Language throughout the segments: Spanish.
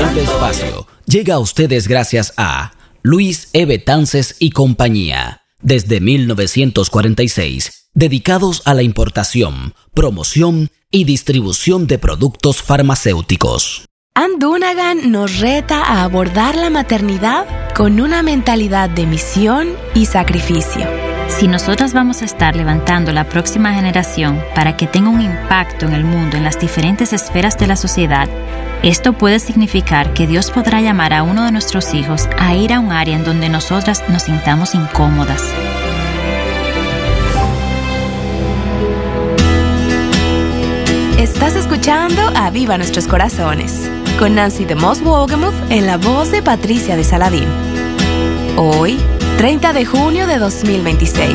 siguiente espacio llega a ustedes gracias a Luis E. Betances y compañía. Desde 1946, dedicados a la importación, promoción y distribución de productos farmacéuticos. Ann Dunagan nos reta a abordar la maternidad con una mentalidad de misión y sacrificio. Si nosotras vamos a estar levantando la próxima generación para que tenga un impacto en el mundo en las diferentes esferas de la sociedad, esto puede significar que Dios podrá llamar a uno de nuestros hijos a ir a un área en donde nosotras nos sintamos incómodas. Estás escuchando A Viva Nuestros Corazones, con Nancy DeMoss Wolgemuth en la voz de Patricia de Saladín. Hoy, 30 de junio de 2026.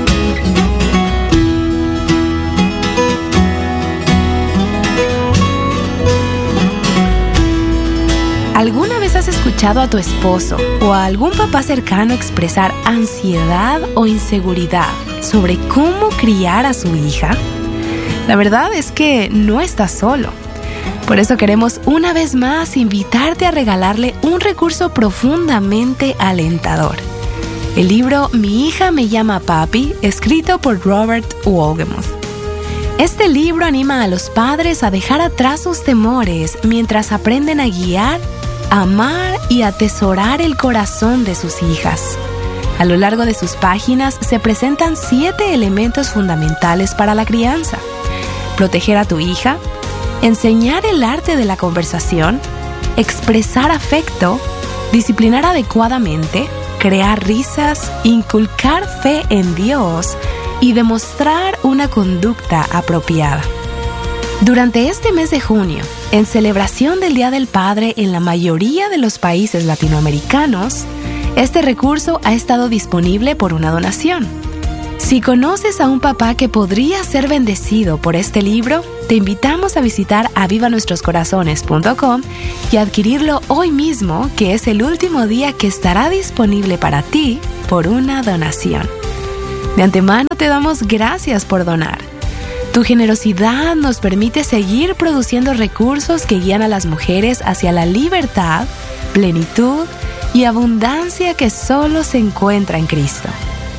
¿Alguna vez has escuchado a tu esposo o a algún papá cercano expresar ansiedad o inseguridad sobre cómo criar a su hija? La verdad es que no estás solo. Por eso queremos una vez más invitarte a regalarle un recurso profundamente alentador. El libro Mi hija me llama papi, escrito por Robert Wolgemuth. Este libro anima a los padres a dejar atrás sus temores mientras aprenden a guiar, amar y atesorar el corazón de sus hijas. A lo largo de sus páginas se presentan 7 elementos fundamentales para la crianza: proteger a tu hija, enseñar el arte de la conversación, expresar afecto, disciplinar adecuadamente, crear risas, inculcar fe en Dios y demostrar una conducta apropiada. Durante este mes de junio, en celebración del Día del Padre en la mayoría de los países latinoamericanos, este recurso ha estado disponible por una donación. Si conoces a un papá que podría ser bendecido por este libro, te invitamos a visitar avivanuestroscorazones.com y adquirirlo hoy mismo, que es el último día que estará disponible para ti por una donación. De antemano te damos gracias por donar. Tu generosidad nos permite seguir produciendo recursos que guían a las mujeres hacia la libertad, plenitud y abundancia que solo se encuentra en Cristo.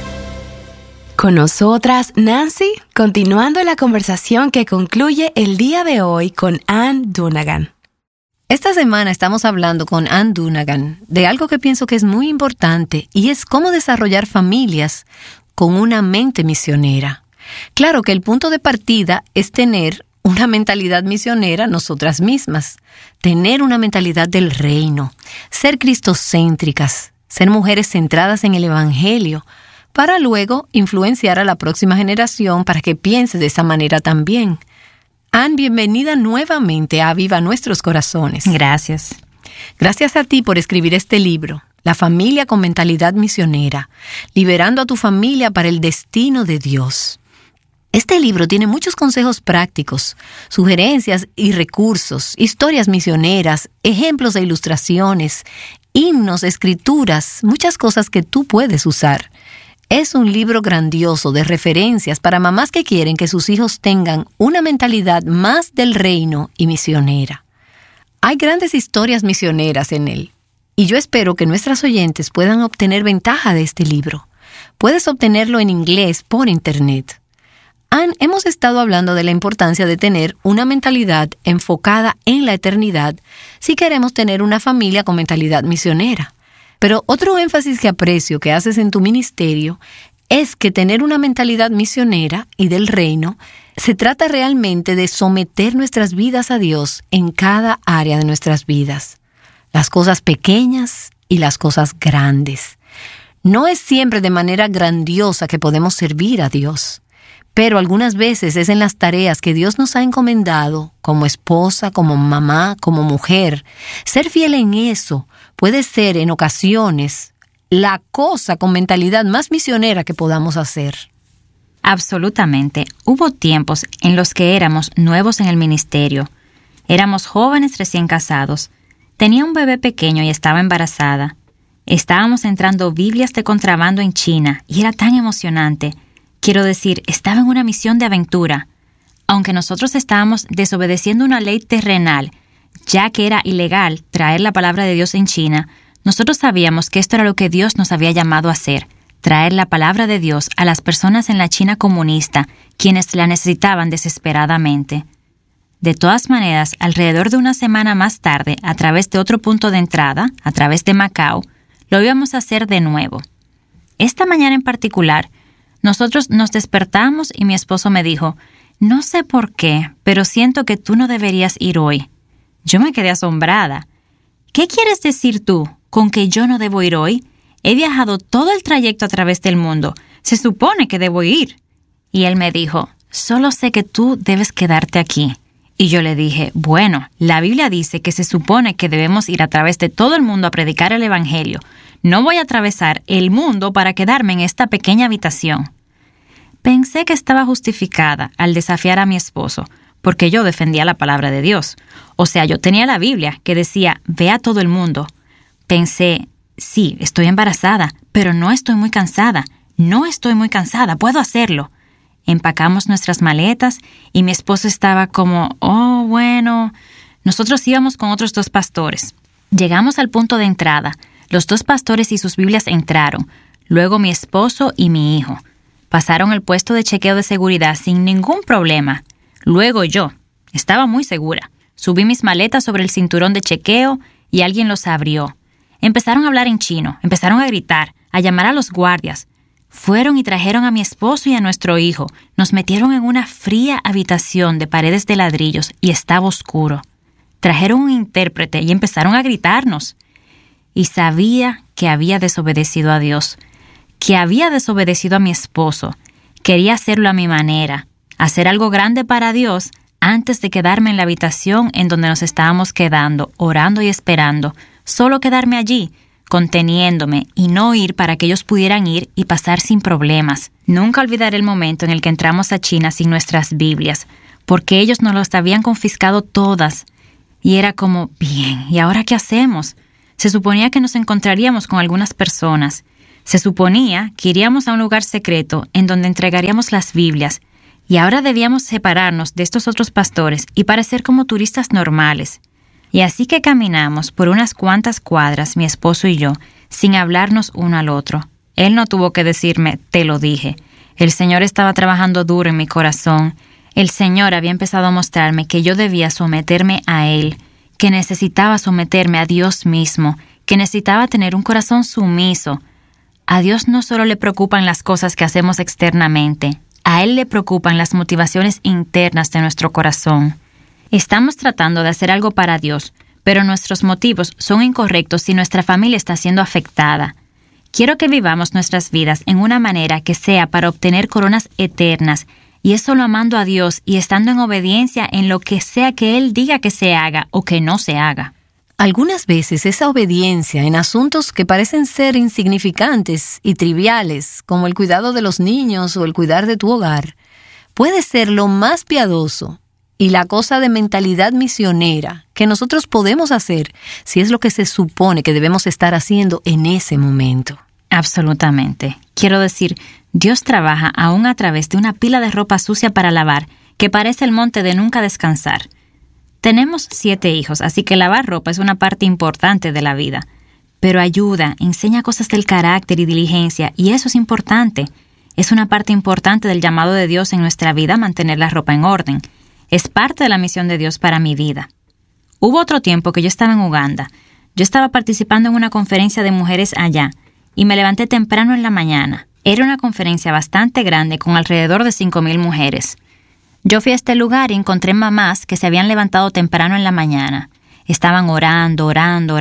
Con nosotras, Nancy, continuando la conversación que concluye el día de hoy con Ann Dunagan. Esta semana estamos hablando con Ann Dunagan de algo que pienso que es muy importante, y es cómo desarrollar familias con una mente misionera. Claro que el punto de partida es tener una mentalidad misionera nosotras mismas, tener una mentalidad del reino, ser cristocéntricas, ser mujeres centradas en el Evangelio, para luego influenciar a la próxima generación para que piense de esa manera también. Ann, bienvenida nuevamente a Viva Nuestros Corazones. Gracias. Gracias a ti por escribir este libro, La familia con mentalidad misionera, liberando a tu familia para el destino de Dios. Este libro tiene muchos consejos prácticos, sugerencias y recursos, historias misioneras, ejemplos e ilustraciones, himnos, escrituras, muchas cosas que tú puedes usar. Es un libro grandioso de referencias para mamás que quieren que sus hijos tengan una mentalidad más del reino y misionera. Hay grandes historias misioneras en él, y yo espero que nuestras oyentes puedan obtener ventaja de este libro. Puedes obtenerlo en inglés por internet. Ann, hemos estado hablando de la importancia de tener una mentalidad enfocada en la eternidad si queremos tener una familia con mentalidad misionera. Pero otro énfasis que aprecio que haces en tu ministerio es que tener una mentalidad misionera y del reino se trata realmente de someter nuestras vidas a Dios en cada área de nuestras vidas. Las cosas pequeñas y las cosas grandes. No es siempre de manera grandiosa que podemos servir a Dios, pero algunas veces es en las tareas que Dios nos ha encomendado, como esposa, como mamá, como mujer. Ser fiel en eso puede ser, en ocasiones, la cosa con mentalidad más misionera que podamos hacer. Absolutamente. Hubo tiempos en los que éramos nuevos en el ministerio. Éramos jóvenes recién casados. Tenía un bebé pequeño y estaba embarazada. Estábamos entrando Biblias de contrabando en China y era tan emocionante. Quiero decir, estaba en una misión de aventura. Aunque nosotros estábamos desobedeciendo una ley terrenal, ya que era ilegal traer la palabra de Dios en China, nosotros sabíamos que esto era lo que Dios nos había llamado a hacer, traer la palabra de Dios a las personas en la China comunista, quienes la necesitaban desesperadamente. De todas maneras, alrededor de una semana más tarde, a través de otro punto de entrada, a través de Macao, lo íbamos a hacer de nuevo. Esta mañana en particular, nosotros nos despertamos y mi esposo me dijo, no sé por qué, pero siento que tú no deberías ir hoy. Yo me quedé asombrada. ¿Qué quieres decir tú con que yo no debo ir hoy? He viajado todo el trayecto a través del mundo. Se supone que debo ir. Y él me dijo, solo sé que tú debes quedarte aquí. Y yo le dije, bueno, la Biblia dice que se supone que debemos ir a través de todo el mundo a predicar el Evangelio. No voy a atravesar el mundo para quedarme en esta pequeña habitación. Pensé que estaba justificada al desafiar a mi esposo, porque yo defendía la palabra de Dios. O sea, yo tenía la Biblia que decía, ve a todo el mundo. Pensé, sí, estoy embarazada, pero no estoy muy cansada. No estoy muy cansada, puedo hacerlo. Empacamos nuestras maletas y mi esposo estaba como, oh, bueno. Nosotros íbamos con otros 2 pastores. Llegamos al punto de entrada. Los 2 pastores y sus Biblias entraron. Luego mi esposo y mi hijo. Pasaron el puesto de chequeo de seguridad sin ningún problema. Luego yo. Estaba muy segura. Subí mis maletas sobre el cinturón de chequeo y alguien los abrió. Empezaron a hablar en chino, empezaron a gritar, a llamar a los guardias. Fueron y trajeron a mi esposo y a nuestro hijo. Nos metieron en una fría habitación de paredes de ladrillos y estaba oscuro. Trajeron un intérprete y empezaron a gritarnos. Y sabía que había desobedecido a Dios, que había desobedecido a mi esposo. Quería hacerlo a mi manera, hacer algo grande para Dios antes de quedarme en la habitación en donde nos estábamos quedando, orando y esperando. Solo quedarme allí, conteniéndome y no ir para que ellos pudieran ir y pasar sin problemas. Nunca olvidaré el momento en el que entramos a China sin nuestras Biblias, porque ellos nos las habían confiscado todas. Y era como, bien, ¿y ahora qué hacemos? Se suponía que nos encontraríamos con algunas personas. Se suponía que iríamos a un lugar secreto en donde entregaríamos las Biblias. Y ahora debíamos separarnos de estos otros pastores y parecer como turistas normales. Y así que caminamos por unas cuantas cuadras, mi esposo y yo, sin hablarnos uno al otro. Él no tuvo que decirme, te lo dije. El Señor estaba trabajando duro en mi corazón. El Señor había empezado a mostrarme que yo debía someterme a Él, que necesitaba someterme a Dios mismo, que necesitaba tener un corazón sumiso. A Dios no solo le preocupan las cosas que hacemos externamente, a Él le preocupan las motivaciones internas de nuestro corazón. Estamos tratando de hacer algo para Dios, pero nuestros motivos son incorrectos si nuestra familia está siendo afectada. Quiero que vivamos nuestras vidas en una manera que sea para obtener coronas eternas, y es solo amando a Dios y estando en obediencia en lo que sea que Él diga que se haga o que no se haga. Algunas veces esa obediencia en asuntos que parecen ser insignificantes y triviales, como el cuidado de los niños o el cuidar de tu hogar, puede ser lo más piadoso y la cosa de mentalidad misionera que nosotros podemos hacer si es lo que se supone que debemos estar haciendo en ese momento. Absolutamente. Quiero decir, Dios trabaja aún a través de una pila de ropa sucia para lavar que parece el monte de nunca descansar. Tenemos 7 hijos, así que lavar ropa es una parte importante de la vida. Pero ayuda, enseña cosas del carácter y diligencia, y eso es importante. Es una parte importante del llamado de Dios en nuestra vida mantener la ropa en orden. Es parte de la misión de Dios para mi vida. Hubo otro tiempo que yo estaba en Uganda. Yo estaba participando en una conferencia de mujeres allá, y me levanté temprano en la mañana. Era una conferencia bastante grande con alrededor de 5,000 mujeres. Yo fui a este lugar y encontré mamás que se habían levantado temprano en la mañana. Estaban orando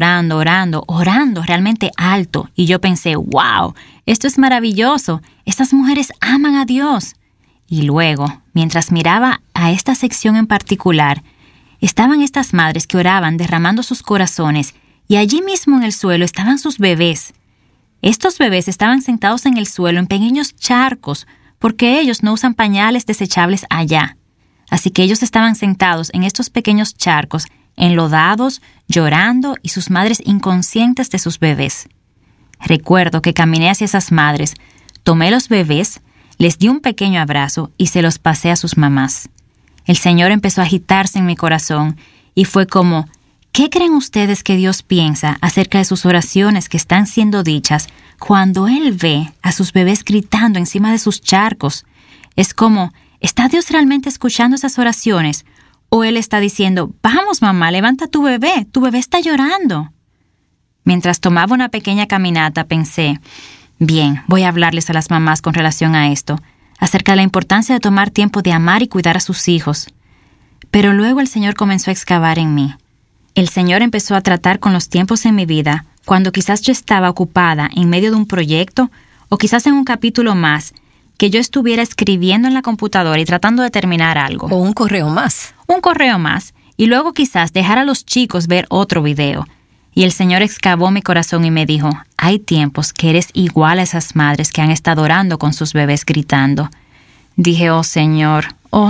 realmente alto. Y yo pensé, wow, esto es maravilloso. Estas mujeres aman a Dios. Y luego, mientras miraba a esta sección en particular, estaban estas madres que oraban derramando sus corazones y allí mismo en el suelo estaban sus bebés. Estos bebés estaban sentados en el suelo en pequeños charcos porque ellos no usan pañales desechables allá. Así que ellos estaban sentados en estos pequeños charcos, enlodados, llorando y sus madres inconscientes de sus bebés. Recuerdo que caminé hacia esas madres, tomé los bebés, les di un pequeño abrazo y se los pasé a sus mamás. El Señor empezó a agitarse en mi corazón y fue como, ¿Qué creen ustedes que Dios piensa acerca de sus oraciones que están siendo dichas cuando Él ve a sus bebés gritando encima de sus charcos? Es como, ¿está Dios realmente escuchando esas oraciones? ¿O Él está diciendo, vamos mamá, levanta a tu bebé está llorando? Mientras tomaba una pequeña caminata pensé, bien, voy a hablarles a las mamás con relación a esto, acerca de la importancia de tomar tiempo de amar y cuidar a sus hijos. Pero luego el Señor comenzó a excavar en mí. El Señor empezó a tratar con los tiempos en mi vida cuando quizás yo estaba ocupada en medio de un proyecto o quizás en un capítulo más que yo estuviera escribiendo en la computadora y tratando de terminar algo. O un correo más. Un correo más. Y luego quizás dejar a los chicos ver otro video. Y el Señor excavó mi corazón y me dijo, hay tiempos que eres igual a esas madres que han estado orando con sus bebés gritando. Dije, oh Señor,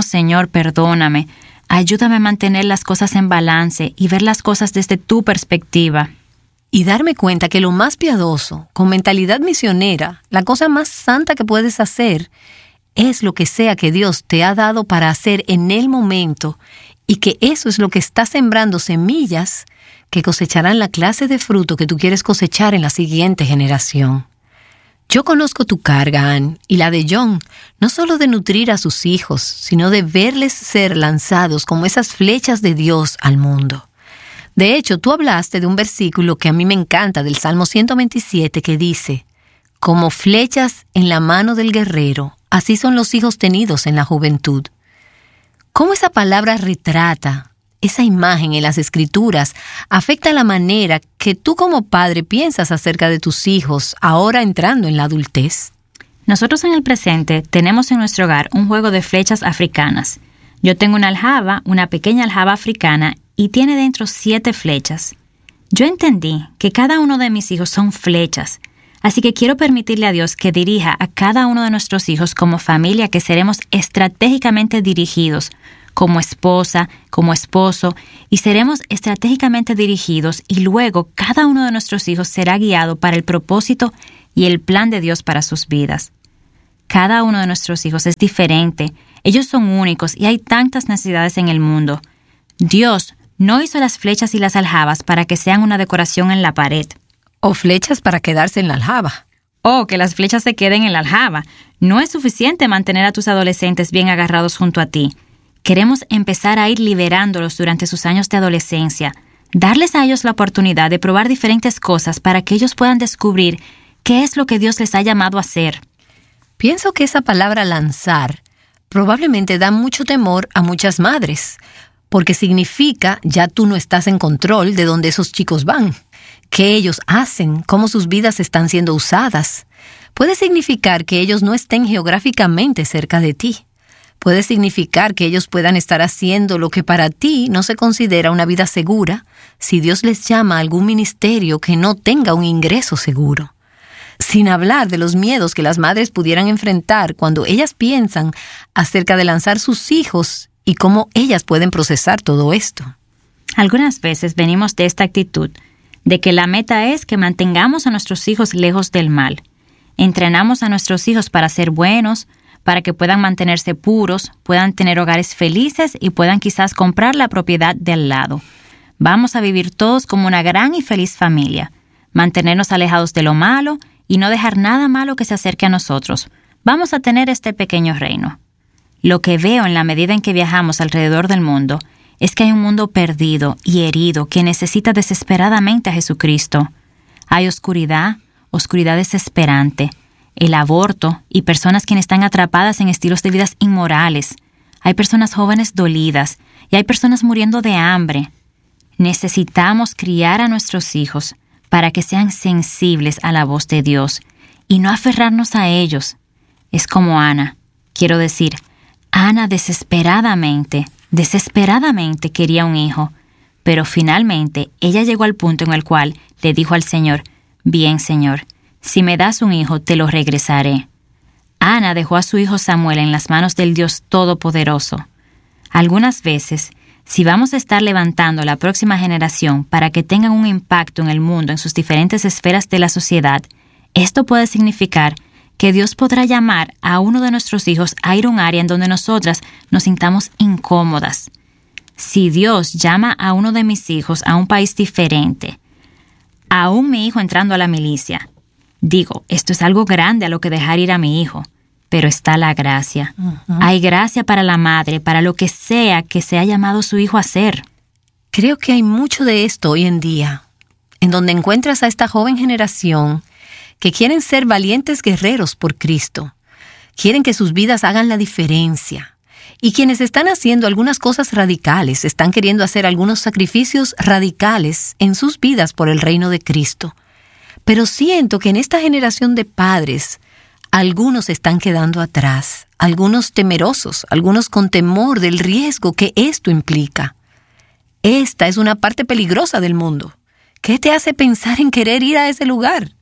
perdóname. Ayúdame a mantener las cosas en balance y ver las cosas desde tu perspectiva. Y darme cuenta que lo más piadoso, con mentalidad misionera, la cosa más santa que puedes hacer, es lo que sea que Dios te ha dado para hacer en el momento, y que eso es lo que está sembrando semillas que cosecharán la clase de fruto que tú quieres cosechar en la siguiente generación. Yo conozco tu carga, Ann, y la de John, no solo de nutrir a sus hijos, sino de verles ser lanzados como esas flechas de Dios al mundo. De hecho, tú hablaste de un versículo que a mí me encanta del Salmo 127 que dice, como flechas en la mano del guerrero, así son los hijos tenidos en la juventud. ¿Cómo esa palabra retrata, esa imagen en las Escrituras, afecta la manera que tú como padre piensas acerca de tus hijos ahora entrando en la adultez? Nosotros en el presente tenemos en nuestro hogar un juego de flechas africanas. Yo tengo una aljaba, una pequeña aljaba africana, y tiene dentro 7 flechas. Yo entendí que cada uno de mis hijos son flechas, así que quiero permitirle a Dios que dirija a cada uno de nuestros hijos como familia, que seremos estratégicamente dirigidos, como esposa, como esposo, y seremos estratégicamente dirigidos, y luego cada uno de nuestros hijos será guiado para el propósito y el plan de Dios para sus vidas. Cada uno de nuestros hijos es diferente, ellos son únicos y hay tantas necesidades en el mundo. Dios no hizo las flechas y las aljabas para que sean una decoración en la pared. O flechas para quedarse en la aljaba. O que las flechas se queden en la aljaba. No es suficiente mantener a tus adolescentes bien agarrados junto a ti. Queremos empezar a ir liberándolos durante sus años de adolescencia, darles a ellos la oportunidad de probar diferentes cosas para que ellos puedan descubrir qué es lo que Dios les ha llamado a hacer. Pienso que esa palabra lanzar probablemente da mucho temor a muchas madres, porque significa ya tú no estás en control de dónde esos chicos van, qué ellos hacen, cómo sus vidas están siendo usadas. Puede significar que ellos no estén geográficamente cerca de ti. Puede significar que ellos puedan estar haciendo lo que para ti no se considera una vida segura si Dios les llama a algún ministerio que no tenga un ingreso seguro. Sin hablar de los miedos que las madres pudieran enfrentar cuando ellas piensan acerca de lanzar sus hijos y cómo ellas pueden procesar todo esto. Algunas veces venimos de esta actitud de que la meta es que mantengamos a nuestros hijos lejos del mal. Entrenamos a nuestros hijos para ser buenos, para que puedan mantenerse puros, puedan tener hogares felices y puedan quizás comprar la propiedad de al lado. Vamos a vivir todos como una gran y feliz familia, mantenernos alejados de lo malo y no dejar nada malo que se acerque a nosotros. Vamos a tener este pequeño reino. Lo que veo en la medida en que viajamos alrededor del mundo es que hay un mundo perdido y herido que necesita desesperadamente a Jesucristo. Hay oscuridad desesperante, el aborto y personas quienes están atrapadas en estilos de vidas inmorales. Hay personas jóvenes dolidas y hay personas muriendo de hambre. Necesitamos criar a nuestros hijos para que sean sensibles a la voz de Dios y no aferrarnos a ellos. Es como Ana. Quiero decir, Ana desesperadamente quería un hijo, pero finalmente ella llegó al punto en el cual le dijo al Señor, «Bien, Señor, si me das un hijo, te lo regresaré». Ana dejó a su hijo Samuel en las manos del Dios Todopoderoso. Algunas veces, si vamos a estar levantando la próxima generación para que tengan un impacto en el mundo en sus diferentes esferas de la sociedad, esto puede significar que Dios podrá llamar a uno de nuestros hijos a ir a un área en donde nosotras nos sintamos incómodas. Si Dios llama a uno de mis hijos a un país diferente, aún mi hijo entrando a la milicia, digo, esto es algo grande a lo que dejar ir a mi hijo, pero está la gracia. Hay gracia para la madre, para lo que sea que se ha llamado su hijo a hacer. Creo que hay mucho de esto hoy en día, en donde encuentras a esta joven generación que quieren ser valientes guerreros por Cristo, quieren que sus vidas hagan la diferencia. Y quienes están haciendo algunas cosas radicales, están queriendo hacer algunos sacrificios radicales en sus vidas por el reino de Cristo. Pero siento que en esta generación de padres, algunos están quedando atrás, algunos temerosos, algunos con temor del riesgo que esto implica. Esta es una parte peligrosa del mundo. ¿Qué te hace pensar en querer ir a ese lugar?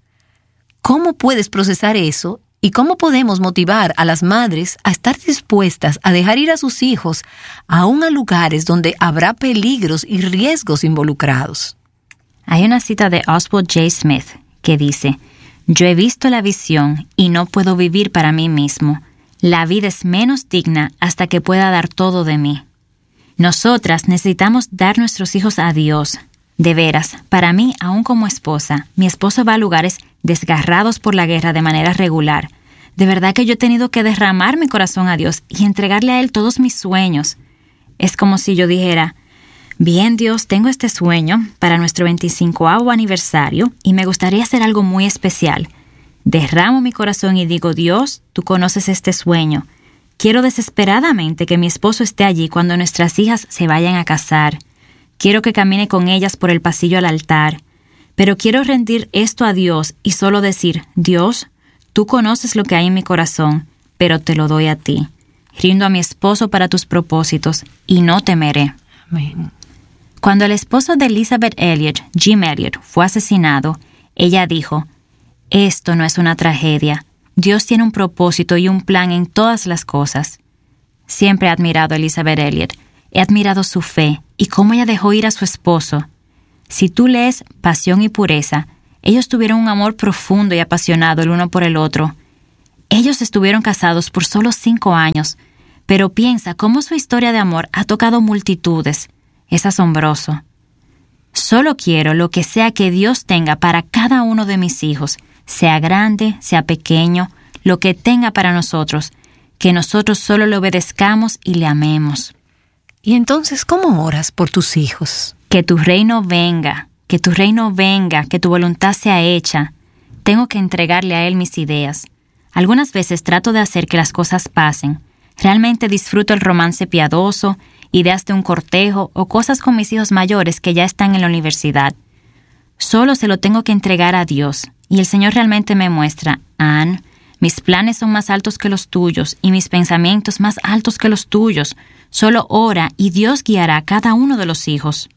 ¿Cómo puedes procesar eso? ¿Y cómo podemos motivar a las madres a estar dispuestas a dejar ir a sus hijos aún a lugares donde habrá peligros y riesgos involucrados? Hay una cita de Oswald J. Smith que dice: «Yo he visto la visión y no puedo vivir para mí mismo. La vida es menos digna hasta que pueda dar todo de mí». Nosotras necesitamos dar nuestros hijos a Dios. De veras, para mí, aún como esposa, mi esposo va a lugares desgarrados por la guerra de manera regular. De verdad que yo he tenido que derramar mi corazón a Dios y entregarle a Él todos mis sueños. Es como si yo dijera: bien, Dios, tengo este sueño para nuestro 25º aniversario y me gustaría hacer algo muy especial. Derramo mi corazón y digo: Dios, tú conoces este sueño. Quiero desesperadamente que mi esposo esté allí cuando nuestras hijas se vayan a casar. Quiero que camine con ellas por el pasillo al altar. Pero quiero rendir esto a Dios y solo decir: Dios, tú conoces lo que hay en mi corazón, pero te lo doy a ti. Rindo a mi esposo para tus propósitos y no temeré. Amén. Cuando el esposo de Elizabeth Elliot, Jim Elliot, fue asesinado, ella dijo: esto no es una tragedia. Dios tiene un propósito y un plan en todas las cosas. Siempre he admirado a Elizabeth Elliot. He admirado su fe y cómo ella dejó ir a su esposo. Si tú lees Pasión y Pureza, ellos tuvieron un amor profundo y apasionado el uno por el otro. Ellos estuvieron casados por solo 5 años, pero piensa cómo su historia de amor ha tocado multitudes. Es asombroso. Solo quiero lo que sea que Dios tenga para cada uno de mis hijos, sea grande, sea pequeño, lo que tenga para nosotros, que nosotros solo le obedezcamos y le amemos. ¿Y entonces cómo oras por tus hijos? Que tu reino venga, que tu reino venga, que tu voluntad sea hecha. Tengo que entregarle a Él mis ideas. Algunas veces trato de hacer que las cosas pasen. Realmente disfruto el romance piadoso, ideas de un cortejo o cosas con mis hijos mayores que ya están en la universidad. Solo se lo tengo que entregar a Dios. Y el Señor realmente me muestra: Anne, mis planes son más altos que los tuyos y mis pensamientos más altos que los tuyos. Solo ora y Dios guiará a cada uno de los hijos.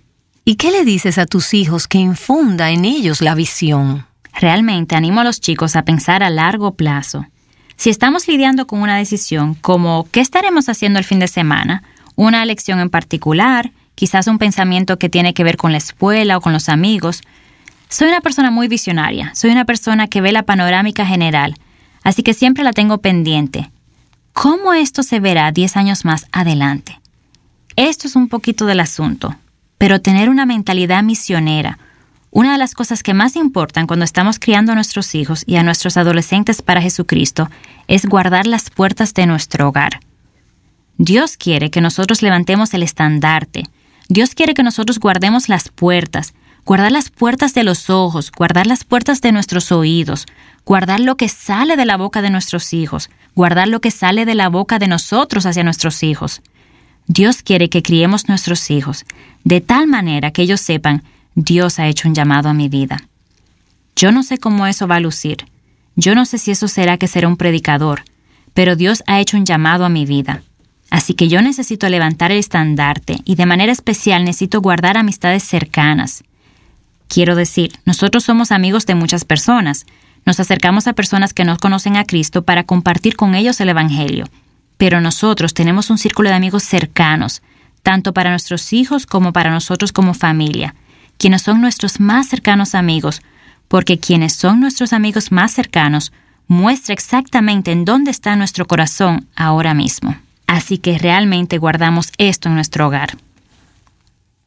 ¿Y qué le dices a tus hijos que infunda en ellos la visión? Realmente animo a los chicos a pensar a largo plazo. Si estamos lidiando con una decisión como ¿qué estaremos haciendo el fin de semana?, una elección en particular, quizás un pensamiento que tiene que ver con la escuela o con los amigos. Soy una persona muy visionaria, soy una persona que ve la panorámica general, así que siempre la tengo pendiente. ¿Cómo esto se verá 10 años más adelante? Esto es un poquito del asunto, pero tener una mentalidad misionera, una de las cosas que más importan cuando estamos criando a nuestros hijos y a nuestros adolescentes para Jesucristo, es guardar las puertas de nuestro hogar. Dios quiere que nosotros levantemos el estandarte. Dios quiere que nosotros guardemos las puertas, guardar las puertas de los ojos, guardar las puertas de nuestros oídos, guardar lo que sale de la boca de nuestros hijos, guardar lo que sale de la boca de nosotros hacia nuestros hijos. Dios quiere que criemos nuestros hijos de tal manera que ellos sepan: Dios ha hecho un llamado a mi vida. Yo no sé cómo eso va a lucir. Yo no sé si eso será que será un predicador, pero Dios ha hecho un llamado a mi vida. Así que yo necesito levantar el estandarte y de manera especial necesito guardar amistades cercanas. Quiero decir, nosotros somos amigos de muchas personas. Nos acercamos a personas que no conocen a Cristo para compartir con ellos el Evangelio. Pero nosotros tenemos un círculo de amigos cercanos, tanto para nuestros hijos como para nosotros como familia, quienes son nuestros más cercanos amigos, porque quienes son nuestros amigos más cercanos muestra exactamente en dónde está nuestro corazón ahora mismo. Así que realmente guardamos esto en nuestro hogar.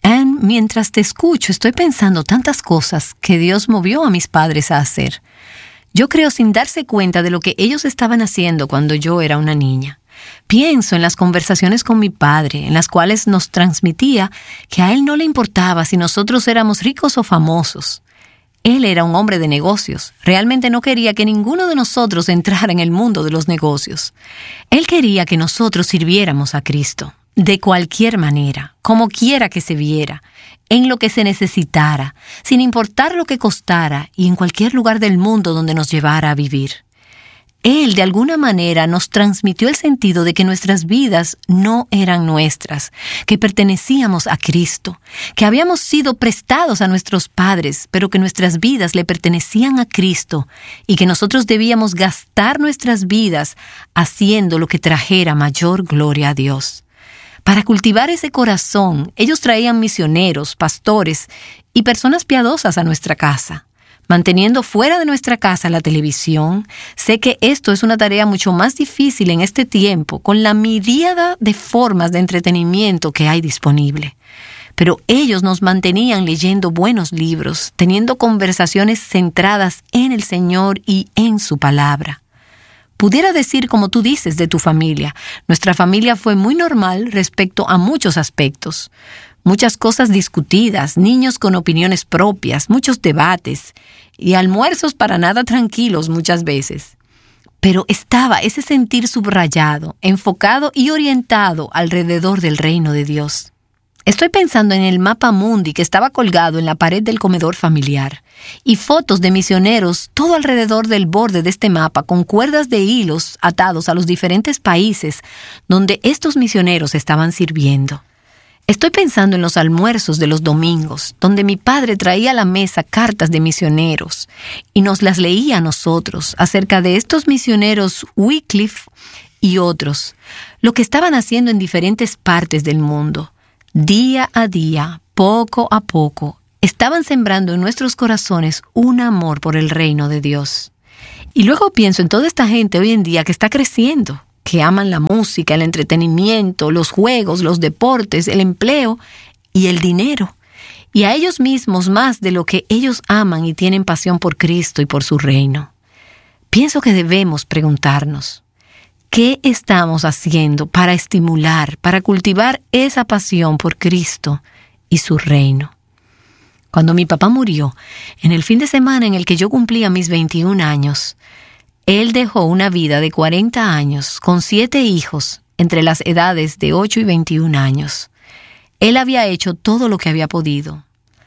Anne, mientras te escucho, estoy pensando tantas cosas que Dios movió a mis padres a hacer. Yo creo sin darse cuenta de lo que ellos estaban haciendo cuando yo era una niña. Pienso en las conversaciones con mi padre, en las cuales nos transmitía que a él no le importaba si nosotros éramos ricos o famosos. Él era un hombre de negocios. Realmente no quería que ninguno de nosotros entrara en el mundo de los negocios. Él quería que nosotros sirviéramos a Cristo, de cualquier manera, como quiera que se viera, en lo que se necesitara, sin importar lo que costara y en cualquier lugar del mundo donde nos llevara a vivir. Él, de alguna manera, nos transmitió el sentido de que nuestras vidas no eran nuestras, que pertenecíamos a Cristo, que habíamos sido prestados a nuestros padres, pero que nuestras vidas le pertenecían a Cristo y que nosotros debíamos gastar nuestras vidas haciendo lo que trajera mayor gloria a Dios. Para cultivar ese corazón, ellos traían misioneros, pastores y personas piadosas a nuestra casa. Manteniendo fuera de nuestra casa la televisión, sé que esto es una tarea mucho más difícil en este tiempo, con la miríada de formas de entretenimiento que hay disponible. Pero ellos nos mantenían leyendo buenos libros, teniendo conversaciones centradas en el Señor y en su palabra. Pudiera decir como tú dices de tu familia, nuestra familia fue muy normal respecto a muchos aspectos. Muchas cosas discutidas, niños con opiniones propias, muchos debates y almuerzos para nada tranquilos muchas veces. Pero estaba ese sentir subrayado, enfocado y orientado alrededor del reino de Dios. Estoy pensando en el mapa mundi que estaba colgado en la pared del comedor familiar y fotos de misioneros todo alrededor del borde de este mapa con cuerdas de hilos atados a los diferentes países donde estos misioneros estaban sirviendo. Estoy pensando en los almuerzos de los domingos, donde mi padre traía a la mesa cartas de misioneros y nos las leía a nosotros acerca de estos misioneros Wycliffe y otros, lo que estaban haciendo en diferentes partes del mundo. Día a día, poco a poco, estaban sembrando en nuestros corazones un amor por el reino de Dios. Y luego pienso en toda esta gente hoy en día que está creciendo, que aman la música, el entretenimiento, los juegos, los deportes, el empleo y el dinero. Y a ellos mismos más de lo que ellos aman y tienen pasión por Cristo y por su reino. Pienso que debemos preguntarnos, ¿qué estamos haciendo para estimular, para cultivar esa pasión por Cristo y su reino? Cuando mi papá murió, en el fin de semana en el que yo cumplía mis 21 años, él dejó una vida de 40 años, con 7 hijos, entre las edades de 8 y 21 años. Él había hecho todo lo que había podido.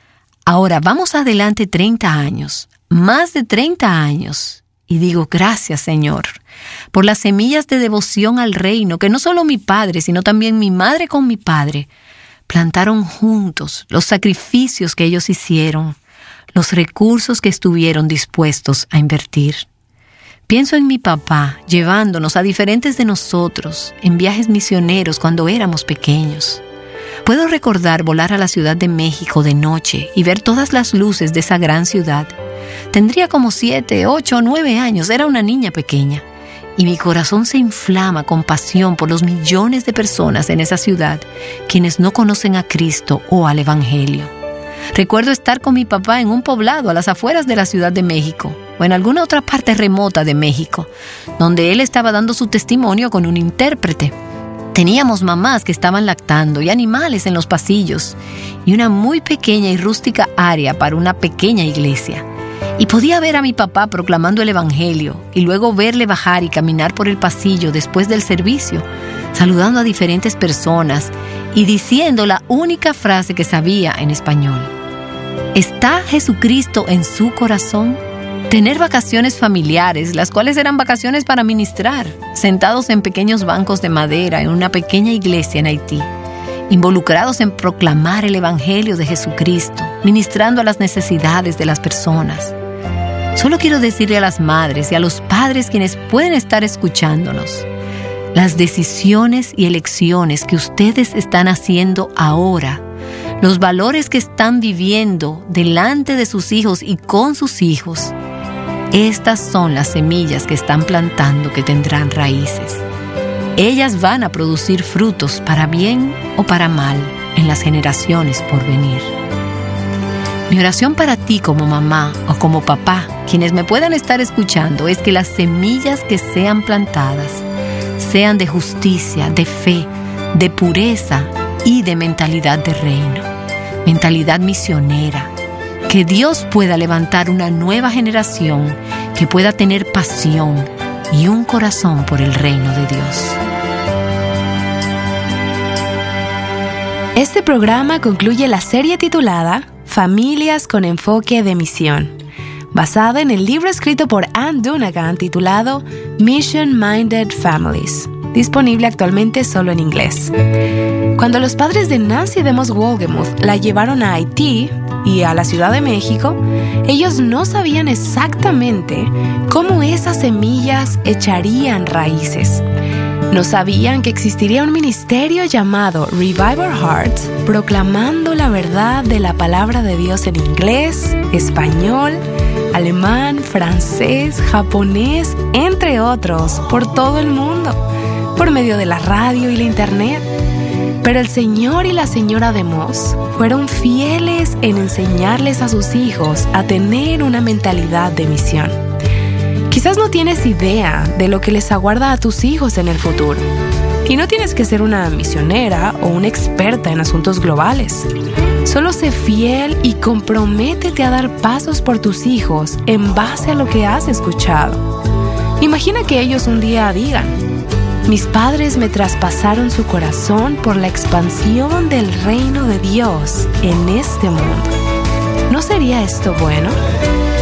Ahora vamos adelante 30 años, más de 30 años, y digo gracias, Señor, por las semillas de devoción al reino que no solo mi padre, sino también mi madre con mi padre, plantaron juntos, los sacrificios que ellos hicieron, los recursos que estuvieron dispuestos a invertir. Pienso en mi papá llevándonos a diferentes de nosotros en viajes misioneros cuando éramos pequeños. Puedo recordar volar a la Ciudad de México de noche y ver todas las luces de esa gran ciudad. Tendría como 7, 8 o 9 años, era una niña pequeña. Y mi corazón se inflama con pasión por los millones de personas en esa ciudad, quienes no conocen a Cristo o al Evangelio. Recuerdo estar con mi papá en un poblado a las afueras de la Ciudad de México, o en alguna otra parte remota de México, donde él estaba dando su testimonio con un intérprete. Teníamos mamás que estaban lactando y animales en los pasillos, y una muy pequeña y rústica área para una pequeña iglesia. Y podía ver a mi papá proclamando el Evangelio, y luego verle bajar y caminar por el pasillo después del servicio, saludando a diferentes personas y diciendo la única frase que sabía en español. ¿Está Jesucristo en su corazón? Tener vacaciones familiares, las cuales eran vacaciones para ministrar, sentados en pequeños bancos de madera en una pequeña iglesia en Haití, involucrados en proclamar el Evangelio de Jesucristo, ministrando a las necesidades de las personas. Solo quiero decirle a las madres y a los padres quienes pueden estar escuchándonos, las decisiones y elecciones que ustedes están haciendo ahora, los valores que están viviendo delante de sus hijos y con sus hijos, estas son las semillas que están plantando que tendrán raíces. Ellas van a producir frutos para bien o para mal en las generaciones por venir. Mi oración para ti como mamá o como papá, quienes me puedan estar escuchando, es que las semillas que sean plantadas sean de justicia, de fe, de pureza y de mentalidad de reino, mentalidad misionera. Que Dios pueda levantar una nueva generación que pueda tener pasión y un corazón por el reino de Dios. Este programa concluye la serie titulada Familias con enfoque de misión, basada en el libro escrito por Ann Dunagan titulado Mission Minded Families, disponible actualmente solo en inglés. Cuando los padres de Nancy DeMoss Wolgemuth la llevaron a Haití y a la Ciudad de México, ellos no sabían exactamente cómo esas semillas echarían raíces. No sabían que existiría un ministerio llamado Revival Hearts, proclamando la verdad de la palabra de Dios en inglés, español, alemán, francés, japonés, entre otros, por todo el mundo, por medio de la radio y la internet. Pero el señor y la señora DeMoss fueron fieles en enseñarles a sus hijos a tener una mentalidad de misión. Quizás no tienes idea de lo que les aguarda a tus hijos en el futuro. Y no tienes que ser una misionera o una experta en asuntos globales. Solo sé fiel y comprométete a dar pasos por tus hijos en base a lo que has escuchado. Imagina que ellos un día digan: mis padres me traspasaron su corazón por la expansión del reino de Dios en este mundo. ¿No sería esto bueno?